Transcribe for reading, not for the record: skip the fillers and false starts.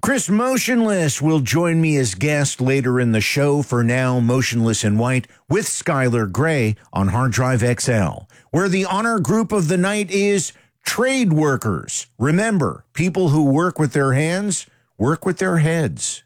Chris Motionless will join me as guest later in the show. For now, Motionless in White with Skylar Gray on Hard Drive XL, where the honor group of the night is trade workers. Remember, people who work with their hands work with their heads.